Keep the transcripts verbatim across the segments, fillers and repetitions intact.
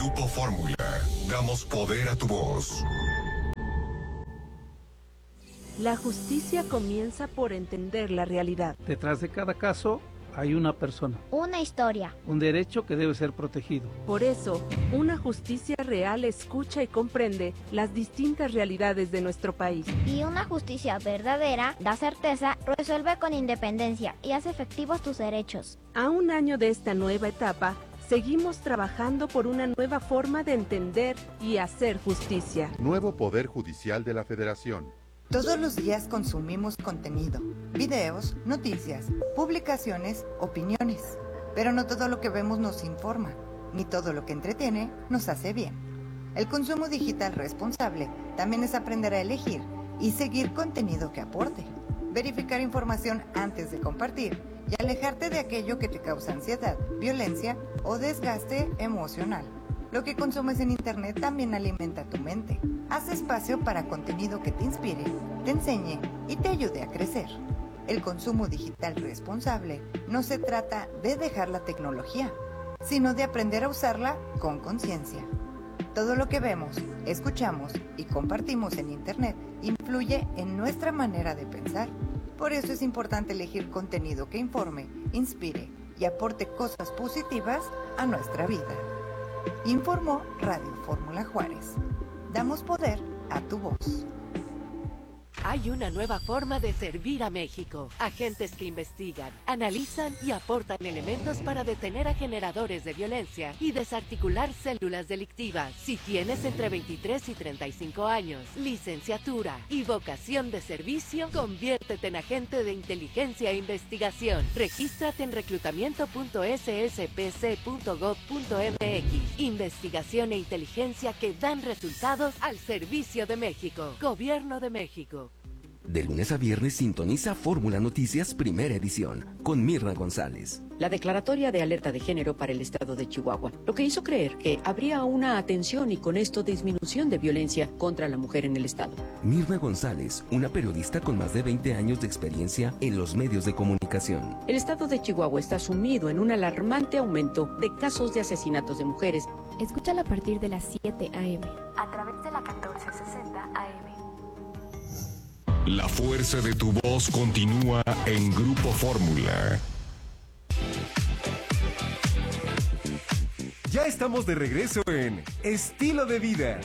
Grupo Fórmula, damos poder a tu voz. La justicia comienza por entender la realidad. Detrás de cada caso hay una persona. Una historia. Un derecho que debe ser protegido. Por eso, una justicia real escucha y comprende las distintas realidades de nuestro país. Y una justicia verdadera da certeza, resuelve con independencia y hace efectivos tus derechos. A un año de esta nueva etapa, seguimos trabajando por una nueva forma de entender y hacer justicia. Nuevo Poder Judicial de la Federación. Todos los días consumimos contenido, videos, noticias, publicaciones, opiniones. Pero no todo lo que vemos nos informa, ni todo lo que entretiene nos hace bien. El consumo digital responsable también es aprender a elegir y seguir contenido que aporte. Verificar información antes de compartir y alejarte de aquello que te causa ansiedad, violencia o desgaste emocional. Lo que consumes en internet también alimenta tu mente. Haz espacio para contenido que te inspire, te enseñe y te ayude a crecer. El consumo digital responsable no se trata de dejar la tecnología, sino de aprender a usarla con conciencia. Todo lo que vemos, escuchamos y compartimos en internet influye en nuestra manera de pensar. Por eso es importante elegir contenido que informe, inspire y aporte cosas positivas a nuestra vida. Informó Radio Fórmula Juárez. Damos poder a tu voz. Hay una nueva forma de servir a México. Agentes que investigan, analizan y aportan elementos para detener a generadores de violencia y desarticular células delictivas. Si tienes entre veintitrés y treinta y cinco años, licenciatura y vocación de servicio, conviértete en agente de inteligencia e investigación. Regístrate en reclutamiento punto s s p c punto gov punto m x. Investigación e inteligencia que dan resultados al servicio de México. Gobierno de México. De lunes a viernes sintoniza Fórmula Noticias Primera Edición con Mirna González. La declaratoria de alerta de género para el estado de Chihuahua, lo que hizo creer que habría una atención y con esto disminución de violencia contra la mujer en el estado. Mirna González, una periodista con más de veinte años de experiencia en los medios de comunicación. El estado de Chihuahua está sumido en un alarmante aumento de casos de asesinatos de mujeres. Escúchala a partir de las siete a eme a través de la catorce sesenta A M. La fuerza de tu voz continúa en Grupo Fórmula. Ya estamos de regreso en Estilo de Vida.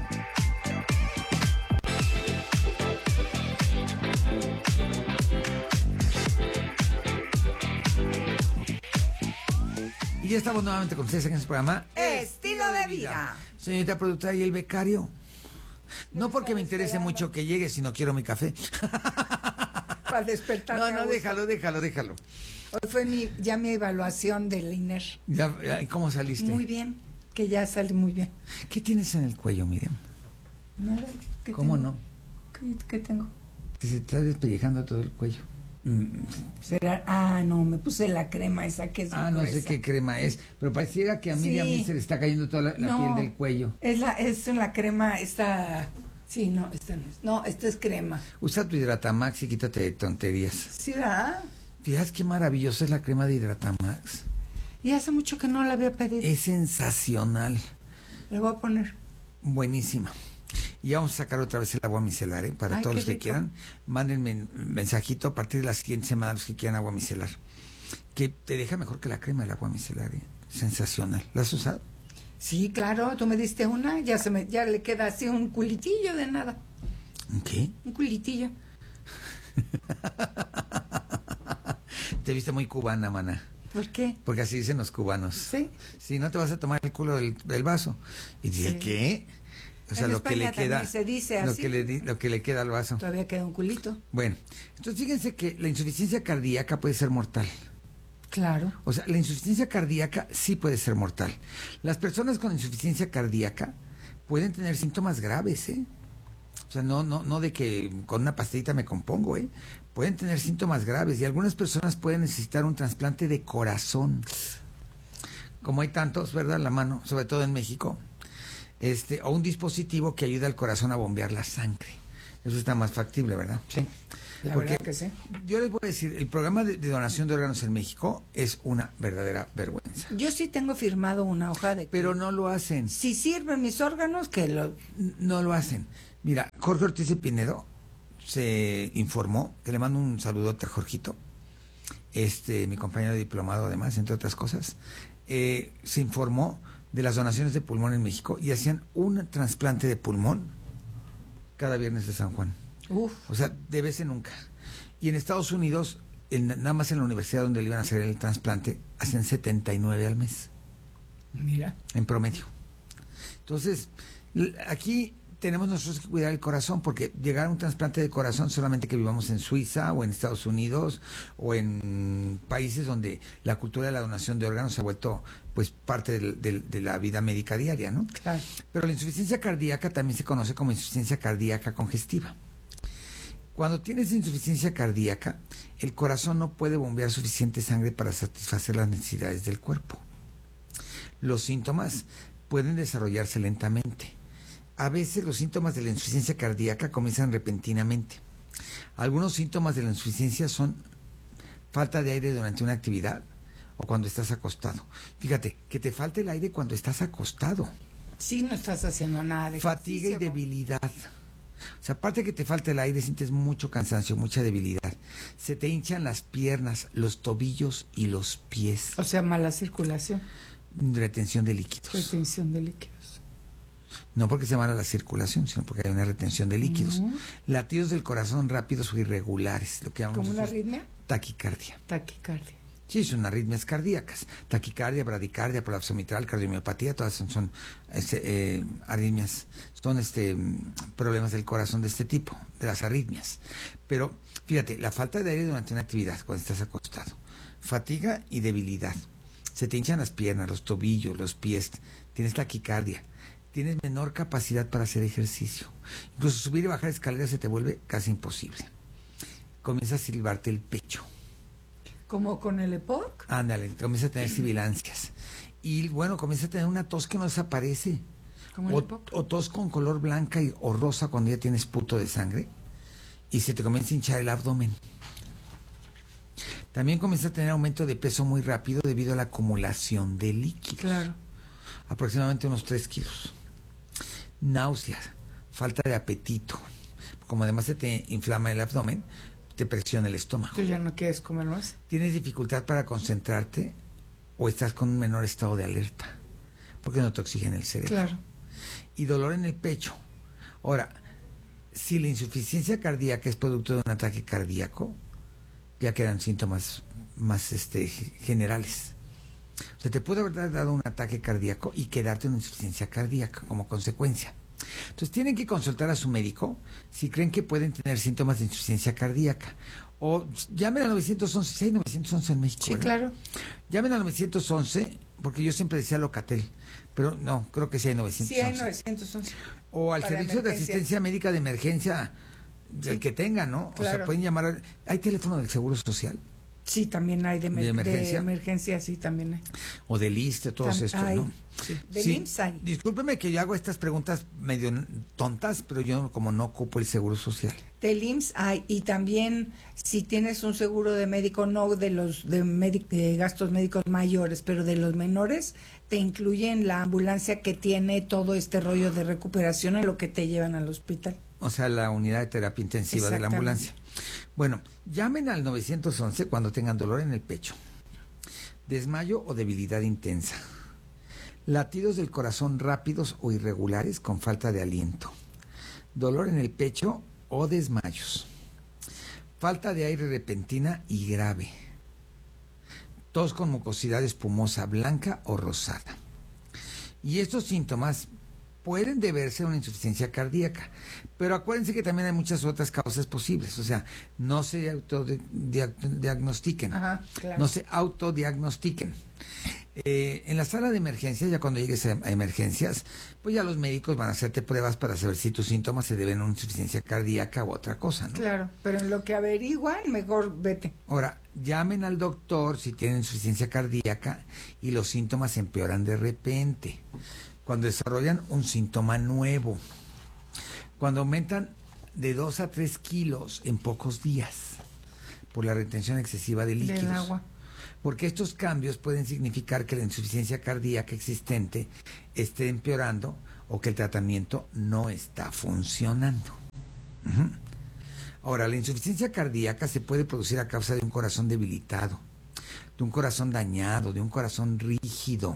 Y ya estamos nuevamente con ustedes en este programa Estilo de Vida. Señorita productora, ¿y el becario? No porque me interese mucho que llegue, sino quiero mi café. Para despertar. No, no, déjalo, déjalo, déjalo. Hoy fue mi, ya mi evaluación del I N E R. Ya, ¿cómo saliste? Muy bien, que ya sale muy bien. ¿Qué tienes en el cuello, Miriam? Nada. ¿Qué ¿Cómo tengo? no? ¿Qué, qué tengo? Que se está despellejando todo el cuello. ¿Será? Ah, no, me puse la crema esa que es Ah, no sé qué crema es, pero pareciera que a Miriam Sí. se le está cayendo toda la, la No, piel del cuello. Es la, es la crema, esta... Sí, no, esta no es. No, esta es crema. Usa tu Hidratamax y quítate de tonterías. ¿Sí, verdad? Fíjate qué maravillosa es la crema de Hidratamax. Y hace mucho que no la había pedido. Es sensacional. Le voy a poner. Buenísima. Y vamos a sacar otra vez el agua micelar, ¿eh? Para Ay, todos qué los que rico. quieran. Mándenme un mensajito a partir de la siguiente semana los que quieran agua micelar. Que te deja mejor que la crema el agua micelar, ¿eh? Sensacional. ¿La has usado? Sí, claro, tú me diste una, ya se me, ya le queda así un culitillo de nada. ¿Qué? Un culitillo. Te viste muy cubana, mana. ¿Por qué? Porque así dicen los cubanos. Sí. Sí, no te vas a tomar el culo del, del vaso. Y dice, Sí. ¿qué? O sea, En lo que le España queda. también se dice lo así. que le di- lo que le queda al vaso. Todavía queda un culito. Bueno, entonces fíjense que la insuficiencia cardíaca puede ser mortal. Claro. O sea, la insuficiencia cardíaca sí puede ser mortal. Las personas con insuficiencia cardíaca pueden tener síntomas graves, ¿eh? O sea, no, no, no de que con una pastillita me compongo, ¿eh? Pueden tener síntomas graves y algunas personas pueden necesitar un trasplante de corazón. Como hay tantos, ¿verdad? En la mano, sobre todo en México. Este, o un dispositivo que ayuda al corazón a bombear la sangre. Eso está más factible, ¿verdad? Sí. La Porque verdad que sí. yo les voy a decir, el programa de, de donación de órganos en México es una verdadera vergüenza. Yo sí tengo firmado una hoja de... Pero no lo hacen. Si sirven mis órganos, que lo... No lo hacen. Mira, Jorge Ortiz de Pinedo se informó, que le mando un saludote a Jorgito, este, mi compañero de diplomado además, entre otras cosas, eh, se informó de las donaciones de pulmón en México y hacían un trasplante de pulmón cada viernes de San Juan. Uf. O sea, de vez en nunca. Y en Estados Unidos, en, nada más en la universidad donde le iban a hacer el trasplante, hacen setenta y nueve al mes. Mira. En promedio. Entonces, aquí tenemos nosotros que cuidar el corazón, porque llegar a un trasplante de corazón solamente que vivamos en Suiza o en Estados Unidos o en países donde la cultura de la donación de órganos se ha vuelto pues parte del, del, de la vida médica diaria, ¿no? Claro. Pero la insuficiencia cardíaca también se conoce como insuficiencia cardíaca congestiva. Cuando tienes insuficiencia cardíaca, el corazón no puede bombear suficiente sangre para satisfacer las necesidades del cuerpo. Los síntomas pueden desarrollarse lentamente. A veces los síntomas de la insuficiencia cardíaca comienzan repentinamente. Algunos síntomas de la insuficiencia son falta de aire durante una actividad o cuando estás acostado. Fíjate, que te falte el aire cuando estás acostado. Sí, no estás haciendo nada de Fatiga y debilidad. O sea, aparte que te falta el aire, sientes mucho cansancio, mucha debilidad. Se te hinchan las piernas, los tobillos y los pies. O sea, mala circulación. Retención de líquidos. Retención de líquidos. No porque sea mala la circulación, sino porque hay una retención de líquidos. Uh-huh. Latidos del corazón rápidos o irregulares. Lo que llamamos ¿Como una arritmia? Taquicardia. Taquicardia. Sí, son arritmias cardíacas. Taquicardia, bradicardia, prolapso mitral, cardiomiopatía, todas son, son este, eh, arritmias, son este, problemas del corazón de este tipo, de las arritmias. Pero fíjate, la falta de aire durante una actividad, cuando estás acostado, fatiga y debilidad. Se te hinchan las piernas, los tobillos, los pies, tienes taquicardia, tienes menor capacidad para hacer ejercicio. Incluso subir y bajar escaleras se te vuelve casi imposible. Comienza a silbarte el pecho. ¿Como con el E P O C? Ándale, comienza a tener sibilancias. Y bueno, comienza a tener una tos que no desaparece. ¿Como el O, E P O C? o tos con color blanca y, o rosa cuando ya tienes puto de sangre. Y se te comienza a hinchar el abdomen. También comienza a tener aumento de peso muy rápido debido a la acumulación de líquidos. Claro. Aproximadamente unos tres kilos. Náuseas, falta de apetito. Como además se te inflama el abdomen, te presiona el estómago. ¿Tú ya no quieres comer más? ¿Tienes dificultad para concentrarte o estás con un menor estado de alerta? Porque no te oxigena el cerebro. Claro. Y dolor en el pecho. Ahora, si la insuficiencia cardíaca es producto de un ataque cardíaco, ya quedan síntomas más este, generales. O sea, te puede haber dado un ataque cardíaco y quedarte en insuficiencia cardíaca como consecuencia. Entonces tienen que consultar a su médico si creen que pueden tener síntomas de insuficiencia cardíaca. O llamen al nueve once, si hay nueve once en México. Sí, ¿verdad? claro. Llamen al nueve once, porque yo siempre decía Locatel, pero no, creo que sí hay nueve once. Sí hay nueve once. O al Para servicio de emergencias. asistencia médica de emergencia, Sí. el que tenga, ¿no? Claro. O sea, pueden llamar. al- ¿Hay teléfono del Seguro Social? Sí, también hay de, emer- ¿De emergencia? de emergencia, sí, también hay. O del I S S S T E, todos Tam- estos, hay. ¿no? Sí. Del Sí, I M S S hay. discúlpeme que yo hago estas preguntas medio n- tontas, pero yo como no ocupo el Seguro Social. Del I M S S hay. Y también, si tienes un seguro de médico, no de los de, médic- de gastos médicos mayores, pero de los menores, te incluyen la ambulancia que tiene todo este rollo de recuperación en lo que te llevan al hospital. O sea, la unidad de terapia intensiva de la Exactamente. ambulancia. Bueno, llamen al nueve once cuando tengan dolor en el pecho, desmayo o debilidad intensa, latidos del corazón rápidos o irregulares con falta de aliento, dolor en el pecho o desmayos, falta de aire repentina y grave, tos con mucosidad espumosa blanca o rosada. Y estos síntomas pueden deberse a una insuficiencia cardíaca, pero acuérdense que también hay muchas otras causas posibles, o sea, no se autodiagnostiquen, Ajá, claro. no se autodiagnostiquen. Eh, en la sala de emergencias, ya cuando llegues a, a emergencias, pues ya los médicos van a hacerte pruebas para saber si tus síntomas se deben a una insuficiencia cardíaca u otra cosa, ¿no? Claro, pero en lo que averiguan, mejor vete. Ahora, llamen al doctor si tienen insuficiencia cardíaca y los síntomas empeoran de repente, cuando desarrollan un síntoma nuevo, cuando aumentan de dos a tres kilos en pocos días por la retención excesiva de líquidos. Del agua. Porque estos cambios pueden significar que la insuficiencia cardíaca existente esté empeorando o que el tratamiento no está funcionando. Uh-huh. Ahora, la insuficiencia cardíaca se puede producir a causa de un corazón debilitado, de un corazón dañado, de un corazón rígido.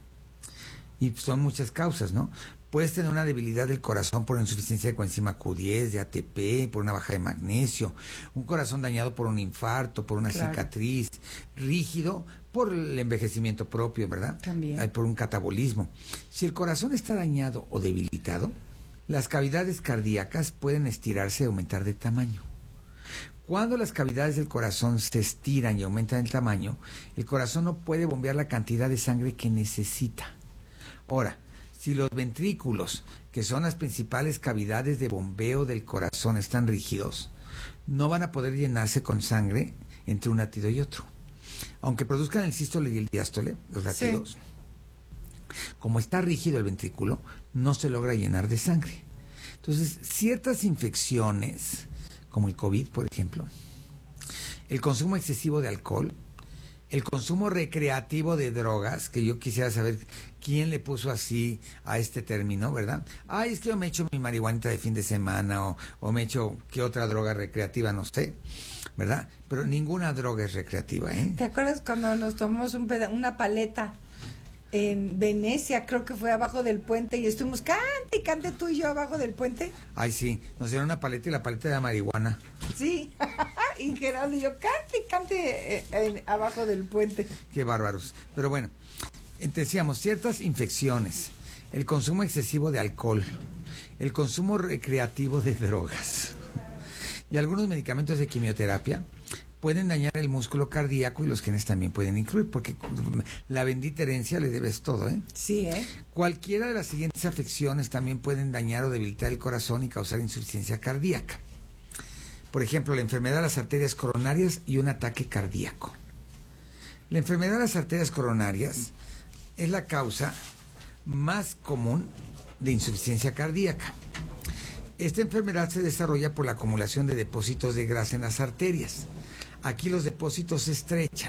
Y son muchas causas, ¿no? Puedes tener una debilidad del corazón por insuficiencia de coenzima Q diez, de A T P, por una baja de magnesio, un corazón dañado por un infarto, por una claro. cicatriz, rígido por el envejecimiento propio, ¿verdad? También. Por un catabolismo. Si el corazón está dañado o debilitado, las cavidades cardíacas pueden estirarse y aumentar de tamaño. Cuando las cavidades del corazón se estiran y aumentan el tamaño, el corazón no puede bombear la cantidad de sangre que necesita. Ahora, si los ventrículos, que son las principales cavidades de bombeo del corazón, están rígidos, no van a poder llenarse con sangre entre un latido y otro. Aunque produzcan el sístole y el diástole, los latidos, sí. Como está rígido el ventrículo, no se logra llenar de sangre. Entonces, ciertas infecciones, como el COVID, por ejemplo, el consumo excesivo de alcohol, el consumo recreativo de drogas, que yo quisiera saber quién le puso así a este término, ¿verdad? Ay, es que yo me echo mi marihuanita de fin de semana o, o me echo qué otra droga recreativa, no sé, ¿verdad? Pero ninguna droga es recreativa, ¿eh? ¿Te acuerdas cuando nos tomamos un peda- una paleta en Venecia, creo que fue abajo del puente, y estuvimos cante y cante tú y yo abajo del puente? Ay, sí, nos dieron una paleta y la paleta de marihuana. Sí, y Gerardo y yo cante y cante eh, eh, abajo del puente. Qué bárbaros. Pero bueno, decíamos, ciertas infecciones, el consumo excesivo de alcohol, el consumo recreativo de drogas y algunos medicamentos de quimioterapia pueden dañar el músculo cardíaco, y los genes también pueden incluir, porque la bendita herencia le debes todo, ¿eh? Sí, ¿eh? Cualquiera de las siguientes afecciones también pueden dañar o debilitar el corazón y causar insuficiencia cardíaca. Por ejemplo, la enfermedad de las arterias coronarias y un ataque cardíaco. La enfermedad de las arterias coronarias es la causa más común de insuficiencia cardíaca. Esta enfermedad se desarrolla por la acumulación de depósitos de grasa en las arterias. Aquí los depósitos se estrechan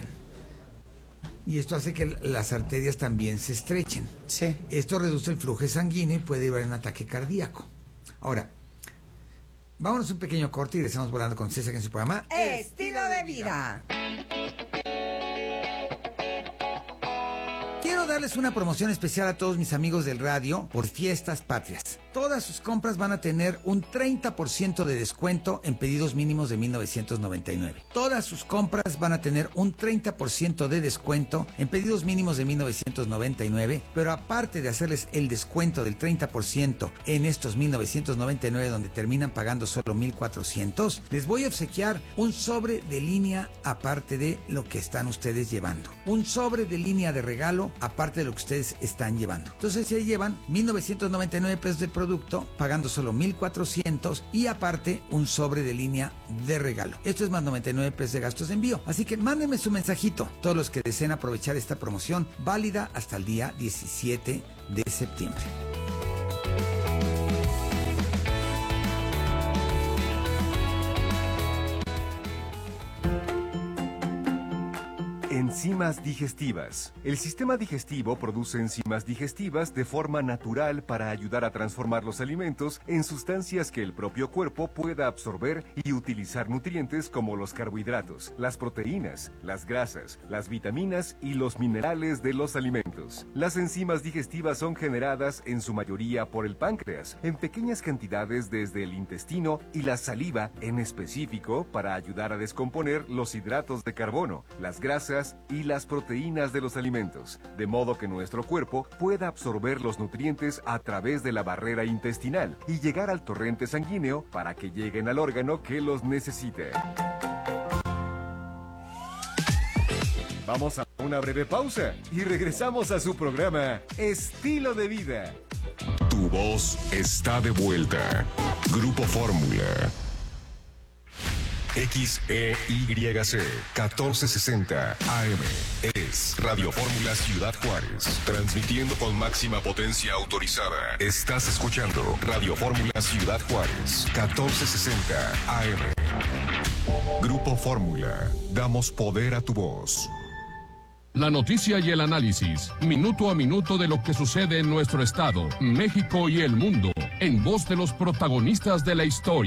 y esto hace que las arterias también se estrechen. Sí. Esto reduce el flujo sanguíneo y puede llevar a un ataque cardíaco. Ahora, vámonos un pequeño corte y regresamos volando con César en su programa Estilo de Vida. Quiero darles una promoción especial a todos mis amigos del radio por Fiestas Patrias. Todas sus compras van a tener un treinta por ciento de descuento en pedidos mínimos de mil novecientos noventa y nueve. Todas sus compras van a tener un treinta por ciento de descuento en pedidos mínimos de mil novecientos noventa y nueve, pero aparte de hacerles el descuento del treinta por ciento en estos mil novecientos noventa y nueve donde terminan pagando solo mil cuatrocientos, les voy a obsequiar un sobre de línea aparte de lo que están ustedes llevando. Un sobre de línea de regalo aparte de lo que ustedes están llevando. Entonces se llevan mil novecientos noventa y nueve pesos de producto, pagando solo mil cuatrocientos y aparte un sobre de línea de regalo. Esto es más noventa y nueve pesos de gastos de envío. Así que mándenme su mensajito, todos los que deseen aprovechar esta promoción válida hasta el día diecisiete de septiembre. Enzimas digestivas. El sistema digestivo produce enzimas digestivas de forma natural para ayudar a transformar los alimentos en sustancias que el propio cuerpo pueda absorber y utilizar nutrientes como los carbohidratos, las proteínas, las grasas, las vitaminas y los minerales de los alimentos. Las enzimas digestivas son generadas en su mayoría por el páncreas, en pequeñas cantidades desde el intestino y la saliva en específico para ayudar a descomponer los hidratos de carbono, las grasas y las proteínas de los alimentos, de modo que nuestro cuerpo pueda absorber los nutrientes a través de la barrera intestinal y llegar al torrente sanguíneo para que lleguen al órgano que los necesite. Vamos a una breve pausa y regresamos a su programa Estilo de Vida. Tu voz está de vuelta. Grupo Fórmula. X E Y C catorce sesenta A M. Es Radio Fórmula Ciudad Juárez. Transmitiendo con máxima potencia autorizada. Estás escuchando Radio Fórmula Ciudad Juárez. catorce sesenta A M. Grupo Fórmula. Damos poder a tu voz. La noticia y el análisis, minuto a minuto de lo que sucede en nuestro estado, México y el mundo, en voz de los protagonistas de la historia.